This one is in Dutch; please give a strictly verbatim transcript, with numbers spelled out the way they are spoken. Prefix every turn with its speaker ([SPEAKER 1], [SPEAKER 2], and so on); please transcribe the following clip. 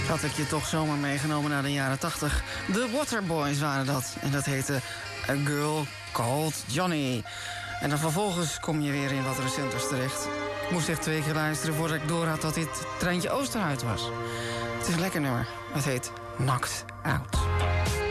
[SPEAKER 1] Had ik je toch zomaar meegenomen naar de jaren tachtig. De Waterboys waren dat. En dat heette A Girl Called Johnny. En dan vervolgens kom je weer in wat recenters terecht. Ik moest echt twee keer luisteren voordat ik door had dat dit Treintje Oosterhuis was. Het is een lekker nummer. Het heet Knocked Out.